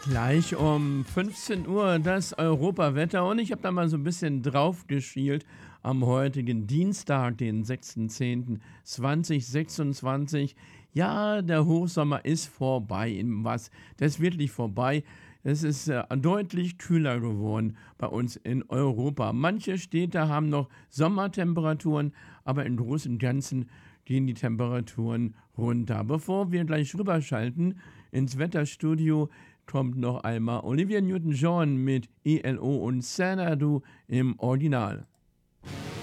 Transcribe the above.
Gleich um 15 Uhr das Europawetter und ich habe da mal so ein bisschen drauf geschielt am heutigen Dienstag, den 6.10.2026. Ja, der Hochsommer ist vorbei. Was? Der ist wirklich vorbei. Es ist deutlich kühler geworden bei uns in Europa. Manche Städte haben noch Sommertemperaturen, aber im Großen und Ganzen gehen die Temperaturen runter. Bevor wir gleich rüberschalten ins Wetterstudio, kommt noch einmal Olivia Newton-John mit ELO und Xanadu im Original.